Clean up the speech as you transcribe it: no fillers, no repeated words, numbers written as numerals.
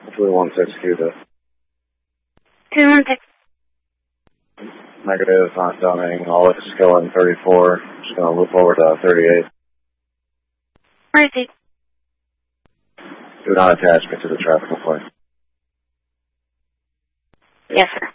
216 Cuba. 216. Negative, not dummy. All is going 34. Just going to loop over to 38. Where is he? Do not attach me to the traffic complaint. Yes, sir.